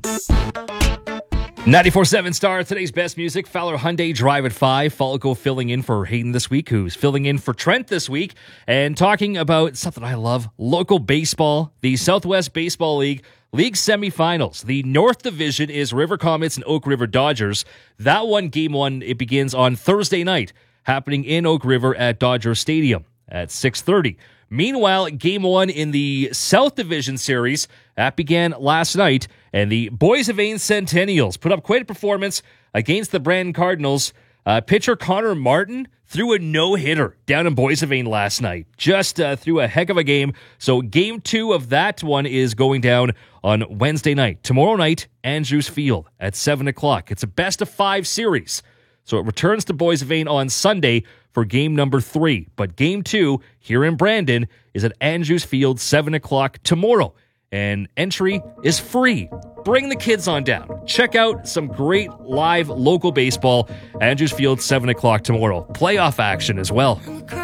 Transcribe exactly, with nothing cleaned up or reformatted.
ninety-four seven Star, today's best music. Fowler Hyundai Drive at five. Falco filling in for Hayden this week, who's filling in for Trent this week, and talking about something I love, local baseball, the Southwest Baseball League League semifinals. The North Division is River Comets and Oak River Dodgers. That one, game one, it begins on Thursday night, happening in Oak River at Dodger Stadium at six thirty. Meanwhile, game one in the South Division Series, that began last night, and the Boissevain Centennials put up quite a performance against the Brandon Cardinals. Uh, pitcher Connor Martin threw a no-hitter down in Boissevain last night. Just uh, threw a heck of a game. So game two of that one is going down on Wednesday night. Tomorrow night, Andrews Field at seven o'clock. It's a best-of-five series. So it returns to Boissevain on Sunday for game number three. But game two here in Brandon is at Andrews Field, seven o'clock tomorrow. And entry is free. Bring the kids on down. Check out some great live local baseball. Andrews Field, seven o'clock tomorrow. Playoff action as well.